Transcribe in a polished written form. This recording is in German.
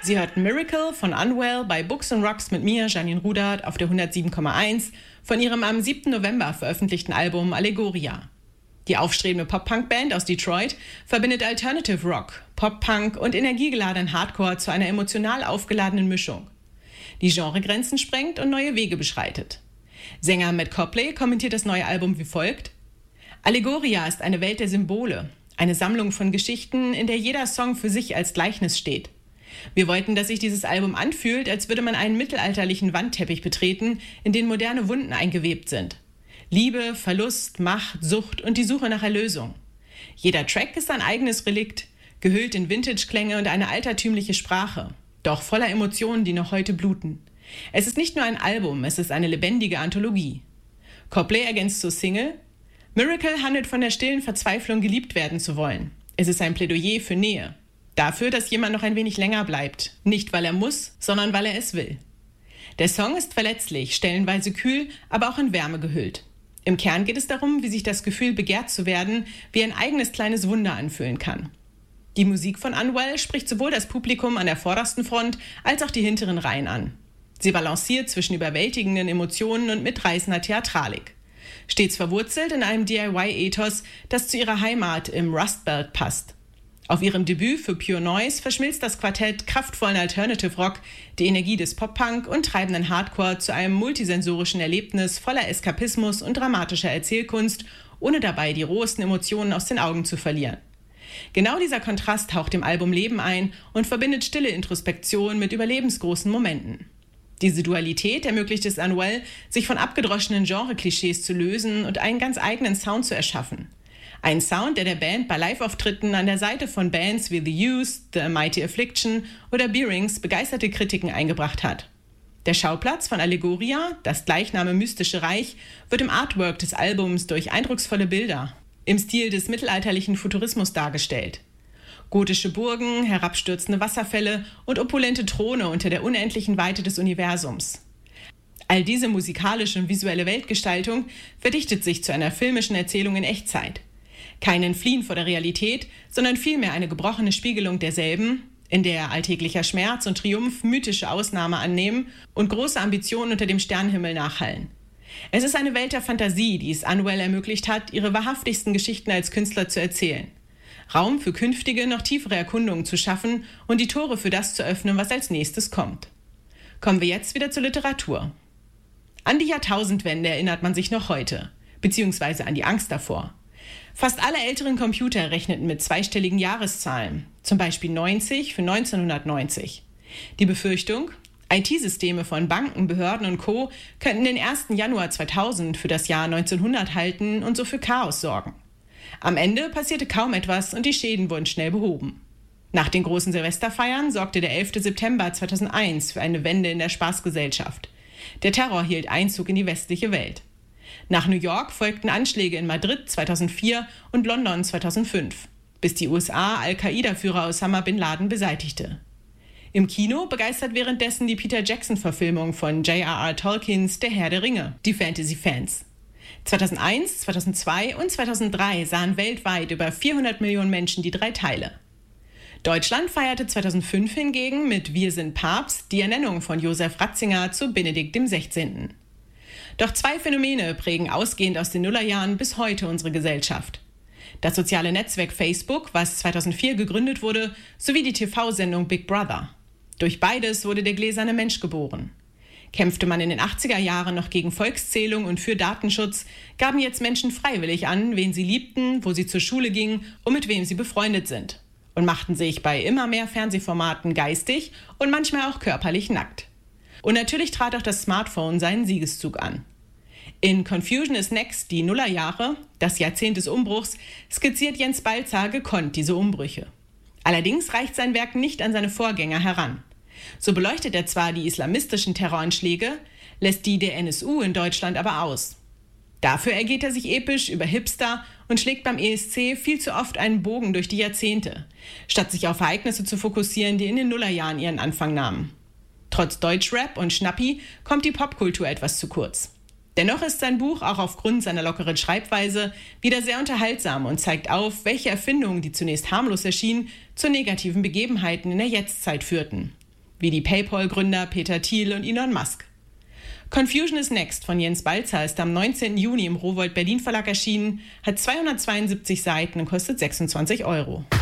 Sie hörten Miracle von Unwell bei Books and Rocks mit mir, Janine Rudert, auf der 107,1 von ihrem am 7. November veröffentlichten Album Allegoria. Die aufstrebende Pop-Punk-Band aus Detroit verbindet Alternative Rock, Pop-Punk und energiegeladenen Hardcore zu einer emotional aufgeladenen Mischung, die Genregrenzen sprengt und neue Wege beschreitet. Sänger Matt Copley kommentiert das neue Album wie folgt: Allegoria ist eine Welt der Symbole, eine Sammlung von Geschichten, in der jeder Song für sich als Gleichnis steht. Wir wollten, dass sich dieses Album anfühlt, als würde man einen mittelalterlichen Wandteppich betreten, in den moderne Wunden eingewebt sind. Liebe, Verlust, Macht, Sucht und die Suche nach Erlösung. Jeder Track ist ein eigenes Relikt, gehüllt in Vintage-Klänge und eine altertümliche Sprache, doch voller Emotionen, die noch heute bluten. Es ist nicht nur ein Album, es ist eine lebendige Anthologie. Copley ergänzt zur Single: Miracle handelt von der stillen Verzweiflung, geliebt werden zu wollen. Es ist ein Plädoyer für Nähe. Dafür, dass jemand noch ein wenig länger bleibt. Nicht, weil er muss, sondern weil er es will. Der Song ist verletzlich, stellenweise kühl, aber auch in Wärme gehüllt. Im Kern geht es darum, wie sich das Gefühl, begehrt zu werden, wie ein eigenes kleines Wunder anfühlen kann. Die Musik von Unwell spricht sowohl das Publikum an der vordersten Front als auch die hinteren Reihen an. Sie balanciert zwischen überwältigenden Emotionen und mitreißender Theatralik. Stets verwurzelt in einem DIY-Ethos, das zu ihrer Heimat im Rust Belt passt. Auf ihrem Debüt für Pure Noise verschmilzt das Quartett kraftvollen Alternative Rock, die Energie des Pop-Punk und treibenden Hardcore zu einem multisensorischen Erlebnis voller Eskapismus und dramatischer Erzählkunst, ohne dabei die rohesten Emotionen aus den Augen zu verlieren. Genau dieser Kontrast haucht dem Album Leben ein und verbindet stille Introspektion mit überlebensgroßen Momenten. Diese Dualität ermöglicht es Unwell, sich von abgedroschenen Genre-Klischees zu lösen und einen ganz eigenen Sound zu erschaffen. Ein Sound, der Band bei Live-Auftritten an der Seite von Bands wie The Used, The Mighty Affliction oder Bearings begeisterte Kritiken eingebracht hat. Der Schauplatz von Allegoria, das gleichnamige mystische Reich, wird im Artwork des Albums durch eindrucksvolle Bilder im Stil des mittelalterlichen Futurismus dargestellt. Gotische Burgen, herabstürzende Wasserfälle und opulente Throne unter der unendlichen Weite des Universums. All diese musikalische und visuelle Weltgestaltung verdichtet sich zu einer filmischen Erzählung in Echtzeit. Kein Entfliehen vor der Realität, sondern vielmehr eine gebrochene Spiegelung derselben, in der alltäglicher Schmerz und Triumph mythische Ausnahme annehmen und große Ambitionen unter dem Sternenhimmel nachhallen. Es ist eine Welt der Fantasie, die es Unwell ermöglicht hat, ihre wahrhaftigsten Geschichten als Künstler zu erzählen. Raum für künftige, noch tiefere Erkundungen zu schaffen und die Tore für das zu öffnen, was als nächstes kommt. Kommen wir jetzt wieder zur Literatur. An die Jahrtausendwende erinnert man sich noch heute, beziehungsweise an die Angst davor. Fast alle älteren Computer rechneten mit zweistelligen Jahreszahlen, zum Beispiel 90 für 1990. Die Befürchtung: IT-Systeme von Banken, Behörden und Co. könnten den 1. Januar 2000 für das Jahr 1900 halten und so für Chaos sorgen. Am Ende passierte kaum etwas und die Schäden wurden schnell behoben. Nach den großen Silvesterfeiern sorgte der 11. September 2001 für eine Wende in der Spaßgesellschaft. Der Terror hielt Einzug in die westliche Welt. Nach New York folgten Anschläge in Madrid 2004 und London 2005, bis die USA Al-Qaida-Führer Osama Bin Laden beseitigte. Im Kino begeistert währenddessen die Peter Jackson-Verfilmung von J.R.R. Tolkiens Der Herr der Ringe, die Fantasy-Fans. 2001, 2002 und 2003 sahen weltweit über 400 Millionen Menschen die 3 Teile. Deutschland feierte 2005 hingegen mit Wir sind Papst die Ernennung von Josef Ratzinger zu Benedikt XVI. Doch 2 Phänomene prägen ausgehend aus den Nullerjahren bis heute unsere Gesellschaft. Das soziale Netzwerk Facebook, was 2004 gegründet wurde, sowie die TV-Sendung Big Brother. Durch beides wurde der gläserne Mensch geboren. Kämpfte man in den 80er Jahren noch gegen Volkszählung und für Datenschutz, gaben jetzt Menschen freiwillig an, wen sie liebten, wo sie zur Schule gingen und mit wem sie befreundet sind. Und machten sich bei immer mehr Fernsehformaten geistig und manchmal auch körperlich nackt. Und natürlich trat auch das Smartphone seinen Siegeszug an. In Confusion is Next, die Nullerjahre, das Jahrzehnt des Umbruchs, skizziert Jens Balzer gekonnt diese Umbrüche. Allerdings reicht sein Werk nicht an seine Vorgänger heran. So beleuchtet er zwar die islamistischen Terroranschläge, lässt die der NSU in Deutschland aber aus. Dafür ergeht er sich episch über Hipster und schlägt beim ESC viel zu oft einen Bogen durch die Jahrzehnte, statt sich auf Ereignisse zu fokussieren, die in den Nullerjahren ihren Anfang nahmen. Trotz Deutschrap und Schnappi kommt die Popkultur etwas zu kurz. Dennoch ist sein Buch auch aufgrund seiner lockeren Schreibweise wieder sehr unterhaltsam und zeigt auf, welche Erfindungen, die zunächst harmlos erschienen, zu negativen Begebenheiten in der Jetztzeit führten. wie die PayPal-Gründer Peter Thiel und Elon Musk. Confusion is Next von Jens Balzer ist am 19. Juni im Rowohlt Berlin Verlag erschienen, hat 272 Seiten und kostet 26 €.